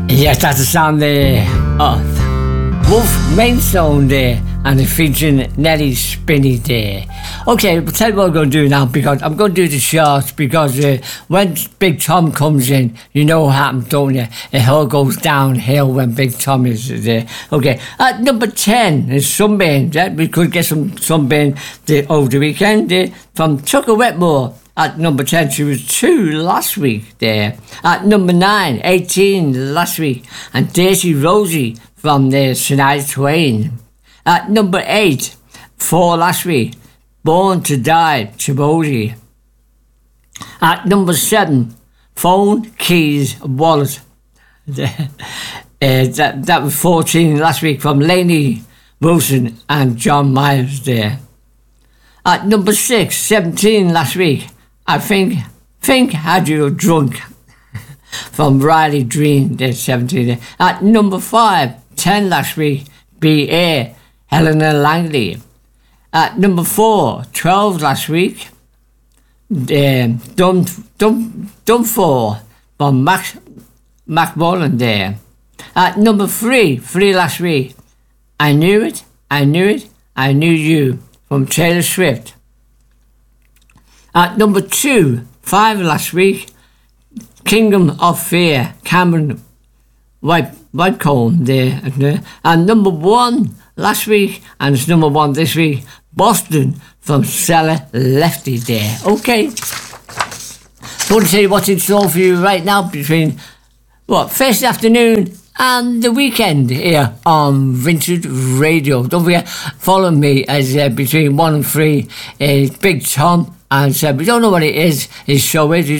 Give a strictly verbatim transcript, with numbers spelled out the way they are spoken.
Yes, that's the sound there of Wolf Mainstone there, and it's featuring Nelly Spinney there. Okay, I'll tell you what I'm going to do now, because I'm going to do the shorts, because uh, when Big Tom comes in, you know what happens, don't you? It all goes downhill when Big Tom is there. Okay, at number ten is Sunburn. Yeah? We could get some Sunburn the, over the weekend uh, from Tucker Wetmore. At number ten, she was two last week there. At number nine, eighteen last week. And Daisy Rosie from the Shania Twain. At number eight, four last week. Born to Die, Chibodi. At number seven, Phone, Keys, Wallet. uh, that, that was fourteen last week from Lainey Wilson and John Myers there. At number six, seventeen last week. I think, think had you drunk from Riley Green, there's seventeen. At number five, ten last week, B A, Helena Langley. At number four, twelve last week, um, Dum, Dum, Dumfor from Mac, Mac Mullen there. At number three, three last week, I Knew It, I Knew It, I Knew You from Taylor Swift. At number two, five last week, Kingdom of Fear, Cameron White, Whitecomb there. And number one last week, and it's number one this week, Boston from Stella Lefty there. Okay. Want to tell you what's in store for you right now between, what, first afternoon and the weekend here on Vintage Radio. Don't forget, follow me as uh, between one and three is Big Tom. And said, we don't know what it is, his show is.